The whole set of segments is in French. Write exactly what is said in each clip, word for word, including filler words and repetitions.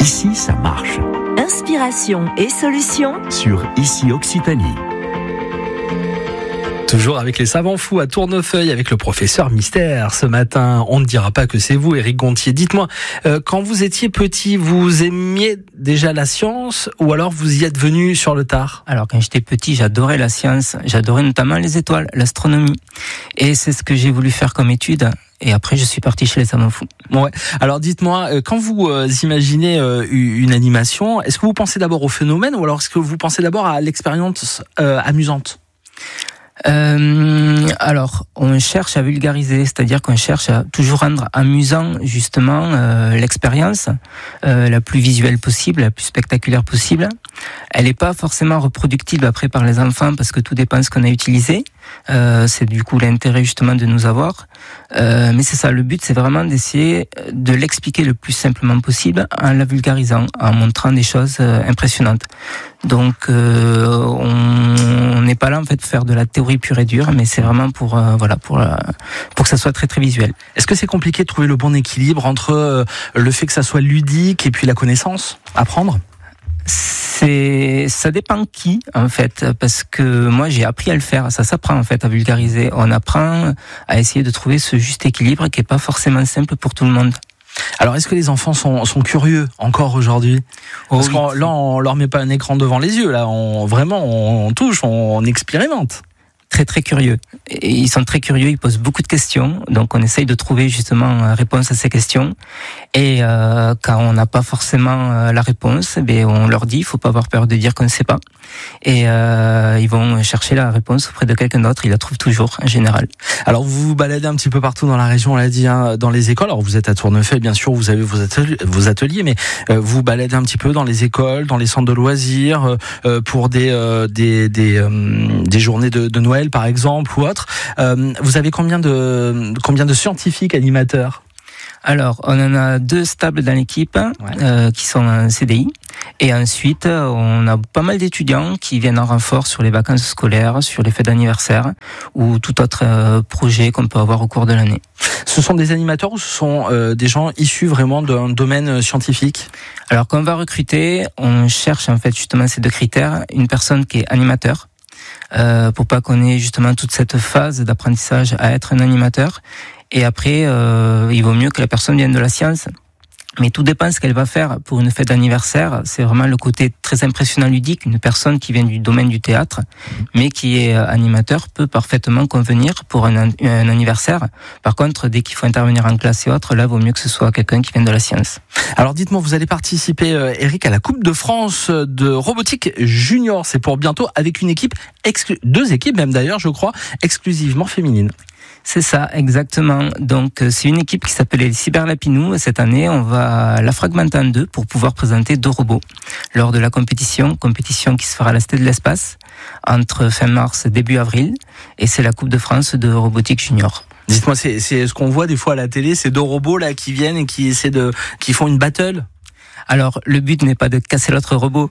Ici, ça marche. Inspiration et solutions Sur Ici Occitanie. Toujours avec les savants fous à Tournefeuille avec le professeur Mystère. Ce matin, on ne dira pas que c'est vous, Éric Gontier. Dites-moi, euh, quand vous étiez petit, vous aimiez déjà la science ou alors vous y êtes venu sur le tard ? Alors quand j'étais petit, j'adorais la science, j'adorais notamment les étoiles, l'astronomie. Et c'est ce que j'ai voulu faire comme étude. Et après, je suis parti chez les savants fous. Ouais. Alors dites-moi, quand vous euh, imaginez euh, une animation, est-ce que vous pensez d'abord au phénomène ou alors est-ce que vous pensez d'abord à l'expérience euh, amusante ? Euh, alors, on cherche à vulgariser, c'est-à-dire qu'on cherche à toujours rendre amusant justement euh, l'expérience euh, la plus visuelle possible, la plus spectaculaire possible. Elle n'est pas forcément reproductible après par les enfants parce que tout dépend de ce qu'on a utilisé. Euh, c'est du coup l'intérêt justement de nous avoir. Euh, mais c'est ça, le but c'est vraiment d'essayer de l'expliquer le plus simplement possible en la vulgarisant, en montrant des choses euh, impressionnantes. Donc euh, on n'est pas là en fait pour faire de la théorie pure et dure, mais c'est vraiment pour euh, voilà pour euh, pour que ça soit très très visuel. Est-ce que c'est compliqué de trouver le bon équilibre entre euh, le fait que ça soit ludique et puis la connaissance, apprendre ? C'est, ça dépend qui, en fait, parce que moi, j'ai appris à le faire. Ça s'apprend, en fait, à vulgariser. On apprend à essayer de trouver ce juste équilibre qui est pas forcément simple pour tout le monde. Alors, est-ce que les enfants sont, sont curieux encore aujourd'hui ? Oh, Parce oui. que là, on leur met pas un écran devant les yeux. Là, on, vraiment, on touche, on expérimente. Très très curieux. Et ils sont très curieux, ils posent beaucoup de questions, donc on essaye de trouver justement réponse à ces questions. Et euh, quand on n'a pas forcément la réponse, ben on leur dit, il faut pas avoir peur de dire qu'on ne sait pas. Et euh, ils vont chercher la réponse auprès de quelqu'un d'autre, ils la trouvent toujours en général. Alors vous vous baladez un petit peu partout dans la région, on l'a dit, hein, dans les écoles. Alors vous êtes à Tournefeuille, bien sûr, vous avez vos ateliers, vos ateliers mais euh, vous vous baladez un petit peu dans les écoles, dans les centres de loisirs, euh, pour des euh, des des, euh, des journées de, de Noël par exemple ou autre. Euh, vous avez combien de combien de scientifiques animateurs ? Alors, on en a deux stables dans l'équipe, ouais. euh, qui sont en C D I. Et ensuite, on a pas mal d'étudiants qui viennent en renfort sur les vacances scolaires, sur les fêtes d'anniversaire ou tout autre euh, projet qu'on peut avoir au cours de l'année. Ce sont des animateurs ou ce sont euh, des gens issus vraiment d'un domaine scientifique ? Alors, quand on va recruter, on cherche en fait justement ces deux critères. Une personne qui est animateur, euh, pour pas qu'on ait justement toute cette phase d'apprentissage à être un animateur. Et après, euh, il vaut mieux que la personne vienne de la science. Mais tout dépend de ce qu'elle va faire pour une fête d'anniversaire. C'est vraiment le côté très impressionnant ludique. Une personne qui vient du domaine du théâtre, mais qui est animateur, peut parfaitement convenir pour un, un anniversaire. Par contre, dès qu'il faut intervenir en classe et autres, là, il vaut mieux que ce soit quelqu'un qui vient de la science. Alors dites-moi, vous allez participer, euh, Éric, à la Coupe de France de robotique junior. C'est pour bientôt avec une équipe, exclu- deux équipes même d'ailleurs, je crois, exclusivement féminines. C'est ça, exactement. Donc, c'est une équipe qui s'appelait les Cyberlapinous. Cette année, on va la fragmenter en deux pour pouvoir présenter deux robots lors de la compétition, compétition qui se fera à la Cité de l'Espace entre fin mars et début avril. Et c'est la Coupe de France de robotique junior. Dites-moi, c'est, c'est ce qu'on voit des fois à la télé, ces deux robots là qui viennent et qui essaient de, qui font une battle. Alors, le but n'est pas de casser l'autre robot.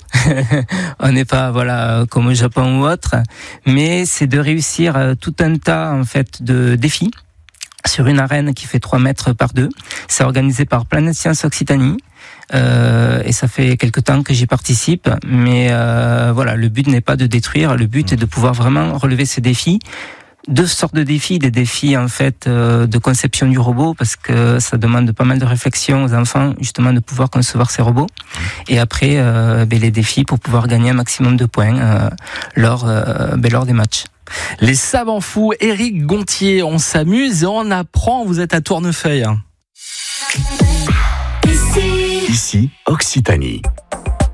On n'est pas, voilà, comme au Japon ou autre. Mais c'est de réussir tout un tas, en fait, de défis sur une arène qui fait trois mètres par deux. C'est organisé par Planète Science Occitanie. Euh, et ça fait quelque temps que j'y participe. Mais, euh, voilà, le but n'est pas de détruire. Le but est de pouvoir vraiment relever ces défis. Deux sortes de défis, des défis en fait euh, de conception du robot parce que ça demande pas mal de réflexion aux enfants justement de pouvoir concevoir ces robots et après euh, ben, les défis pour pouvoir gagner un maximum de points euh, lors, euh, ben, lors des matchs. Les savants fous, Éric Gontier, on s'amuse et on apprend, vous êtes à Tournefeuille. Ici, Ici Occitanie.